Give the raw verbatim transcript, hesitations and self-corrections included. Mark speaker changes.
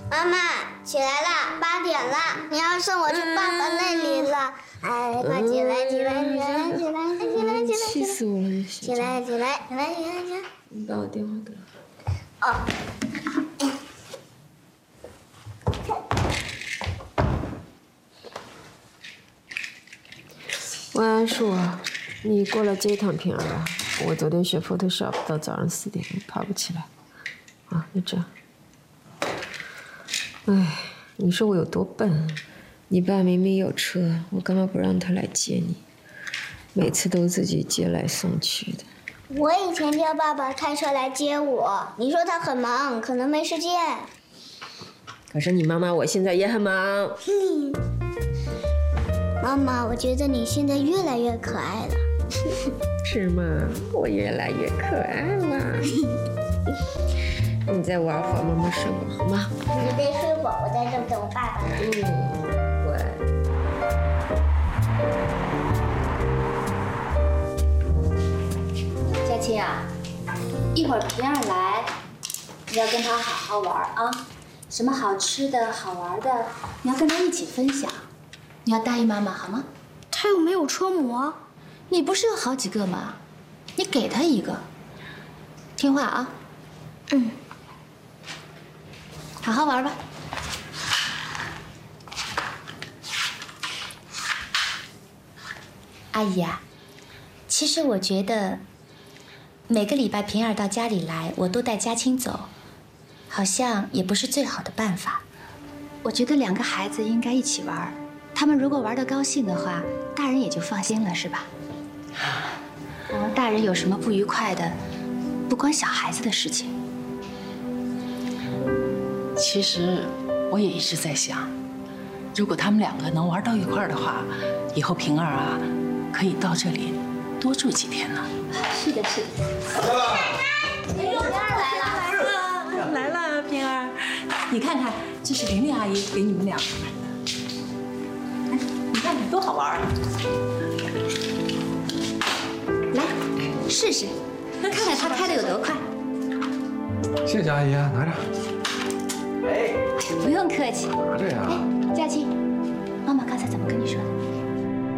Speaker 1: 妈妈，起来了，八点了，你要送我去爸爸那里了。哎，快起来，起来，起来，起来，起来，起来！
Speaker 2: 气死我了！
Speaker 1: 起来，起来，起来，起来，起来！
Speaker 2: 你把我电话给我。
Speaker 1: 哦。
Speaker 2: 晚安，树啊，你过来接一趟平儿吧。我昨天学 Photoshop 到早上四点，爬不起来。啊，就这样。哎，你说我有多笨？你爸明明有车，我干嘛不让他来接你？每次都自己接来送去的。
Speaker 1: 我以前叫爸爸开车来接我，你说他很忙，可能没时间。
Speaker 2: 可是你妈妈，我现在也很忙。
Speaker 1: 嗯，妈妈，我觉得你现在越来越可爱了。
Speaker 2: 是吗？我越来越可爱了。你再玩会儿，妈妈睡会好吗？
Speaker 1: 你别睡我，我在这等我爸爸。
Speaker 2: 嗯，乖。
Speaker 3: 佳琪啊，一会儿平儿来，你要跟她好好玩啊。什么好吃的好玩的，你要跟她一起分享。你要答应妈妈好吗？
Speaker 1: 他又没有车模，
Speaker 3: 你不是有好几个吗？你给她一个，听话啊。
Speaker 1: 嗯。
Speaker 3: 好好玩吧。阿姨啊，其实我觉得每个礼拜平儿到家里来，我都带佳青走，好像也不是最好的办法。我觉得两个孩子应该一起玩，他们如果玩得高兴的话，大人也就放心了，是吧？嗯，大人有什么不愉快的，不关小孩子的事情。
Speaker 4: 其实我也一直在想，如果他们两个能玩到一块儿的话，以后平儿啊可以到这里多住几天呢。
Speaker 3: 是的，是的。平儿来了，
Speaker 4: 来了，平儿，你看看，这是玲玲阿姨给你们俩买的，哎，你看看多好玩啊！
Speaker 3: 来试试，看看他开的有多快。
Speaker 5: 谢谢阿姨啊，拿着。
Speaker 3: 不用客气。
Speaker 5: 拿着呀。
Speaker 3: 哎，佳琪，妈妈刚才怎么跟你说的？